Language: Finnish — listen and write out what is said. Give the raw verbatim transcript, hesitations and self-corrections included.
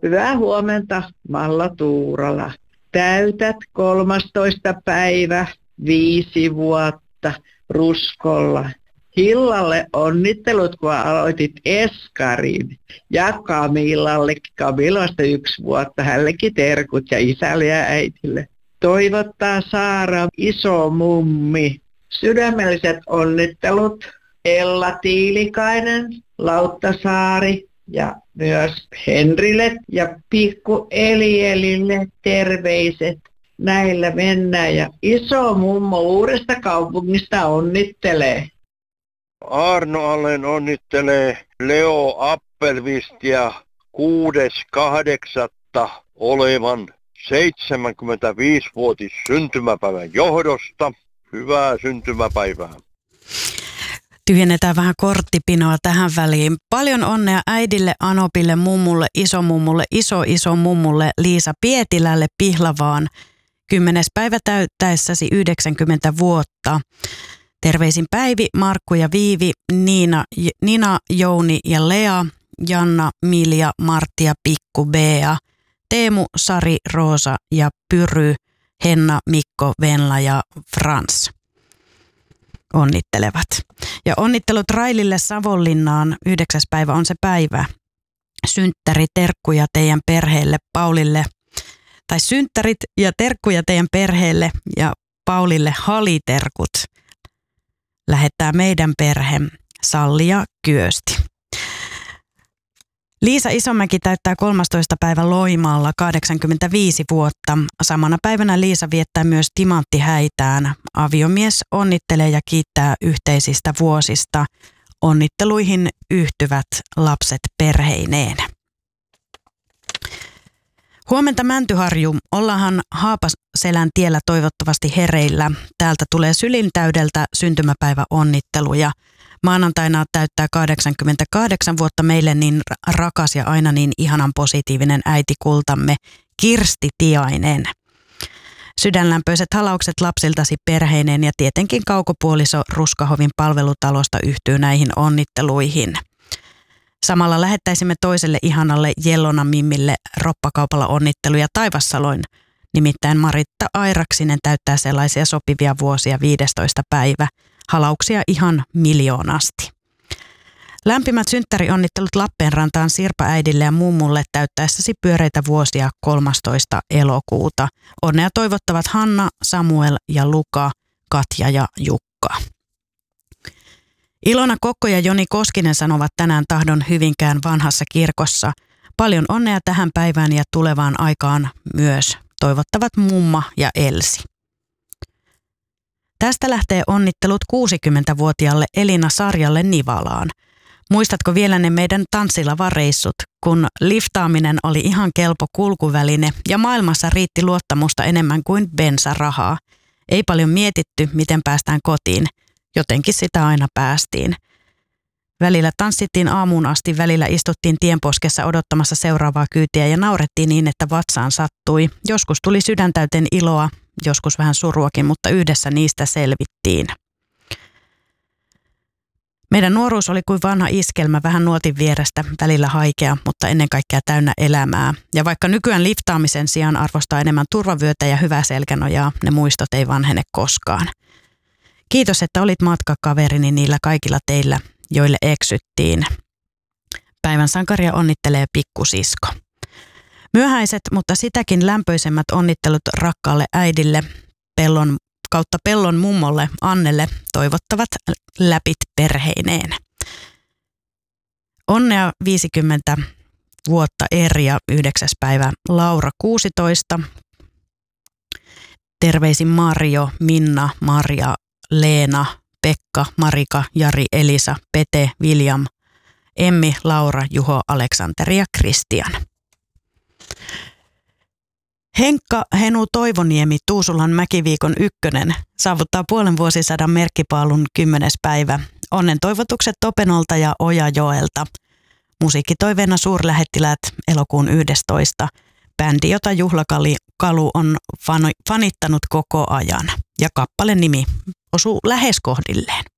Hyvää huomenta, Malla Tuurala. Täytät kolmastoista päivä, viisi vuotta Ruskolla. Hillalle onnittelut, kun aloitit eskarin. Ja Kamilalle, Kamilasta yksi vuotta, hänellekin terkut ja isälle ja äitille. Toivottaa Saara iso mummi. Sydämelliset onnittelut Ella Tiilikainen, Lauttasaari ja myös Henrille ja pikku Elielille terveiset. Näillä mennään ja iso mummo Uudesta Kaupungista onnittelee. Arno Allen onnittelee Leo Appelvistia kuudes kahdeksatta olevan seitsemänkymmentäviisivuotis syntymäpäivän johdosta. Hyvää syntymäpäivää. Tyhjennetään vähän korttipinoa tähän väliin. Paljon onnea äidille, Anopille, mummulle, isomummulle, iso iso mummulle, Liisa Pietilälle, Pihlavaan. Kymmenes päivä täyttäessäsi yhdeksänkymmentä vuotta. Terveisin Päivi, Markku ja Viivi, Niina, Nina, Jouni ja Lea, Janna, Milja, Martti ja Pikku Bea, Teemu, Sari, Roosa ja Pyry, Henna, Mikko, Venla ja Frans onnittelevat. Ja onnittelut Railille Savonlinnaan, yhdeksäs päivä on se päivä. Synttäri, terkkuja teidän perheelle, Paulille, tai synttärit ja terkkuja teidän perheelle ja Paulille haliterkut. Lähettää meidän perhe, Salli ja Kyösti. Liisa Isomäki täyttää kolmastoista päivä Loimaalla kahdeksankymmentäviisi vuotta. Samana päivänä Liisa viettää myös timanttihäitään. Aviomies onnittelee ja kiittää yhteisistä vuosista. Onnitteluihin yhtyvät lapset perheineen. Huomenta Mäntyharju, ollaanhan Haapaselän tiellä toivottavasti hereillä. Täältä tulee Sylintäydeltä syntymäpäivä onnitteluja. Maanantaina täyttää kahdeksankymmentäkahdeksan vuotta meille niin rakas ja aina niin ihanan positiivinen äitikultamme Kirsti Tiainen. Sydänlämpöiset halaukset lapsiltasi perheineen ja tietenkin kaukopuoliso Ruskahovin palvelutalosta yhtyy näihin onnitteluihin. Samalla lähettäisimme toiselle ihanalle Jellona Mimmille roppakaupalla onnitteluja Taivassaloin. Nimittäin Maritta Airaksinen täyttää sellaisia sopivia vuosia viidestoista päivä. Halauksia ihan miljoonasti. Lämpimät synttärionnittelut Lappeenrantaan Sirpa-äidille ja mummulle täyttäessäsi pyöreitä vuosia kolmastoista elokuuta. Onnea toivottavat Hanna, Samuel ja Luka, Katja ja Jukka. Ilona Kokko ja Joni Koskinen sanovat tänään tahdon Hyvinkään vanhassa kirkossa. Paljon onnea tähän päivään ja tulevaan aikaan myös, toivottavat mumma ja Elsi. Tästä lähtee onnittelut kuusikymmentävuotiaalle Elina Sarjalle Nivalaan. Muistatko vielä ne meidän tanssilavan-reissut, kun liftaaminen oli ihan kelpo kulkuväline ja maailmassa riitti luottamusta enemmän kuin bensarahaa. Ei paljon mietitty, miten päästään kotiin. Jotenkin sitä aina päästiin. Välillä tanssittiin aamuun asti, välillä istuttiin tienposkessa odottamassa seuraavaa kyytiä ja naurettiin niin, että vatsaan sattui. Joskus tuli sydäntäyteen iloa, joskus vähän suruakin, mutta yhdessä niistä selvittiin. Meidän nuoruus oli kuin vanha iskelmä, vähän nuotin vierestä, välillä haikea, mutta ennen kaikkea täynnä elämää. Ja vaikka nykyään liftaamisen sijaan arvostaa enemmän turvavyötä ja hyvää selkänojaa, ne muistot ei vanhene koskaan. Kiitos, että olit matkakaverini niillä kaikilla teillä, joille eksyttiin. Päivän sankaria onnittelee pikkusisko. Myöhäiset, mutta sitäkin lämpöisemmät onnittelut rakkaalle äidille, pellon, kautta pellon mummolle Annelle toivottavat läpit perheineen. Onnea viisikymmentä vuotta Erja, yhdeksäs päivä Laura kuusitoista. Terveisin Marjo, Minna, Marja, Leena, Pekka, Marika, Jari, Elisa, Pete, William, Emmi, Laura, Juho, Aleksanteri ja Kristian. Henkka Henu Toivoniemi, Tuusulan Mäkiviikon ykkönen, saavuttaa puolen vuosisadan merkkipaalun kymmenes päivä. Onnen toivotukset Topenolta ja Ojajoelta. Musiikkitoiveena suurlähettiläät elokuun yhdestoista. Bändi, jota Juhlakalu on fanittanut koko ajan. Ja kappaleen nimi osuu lähes kohdilleen.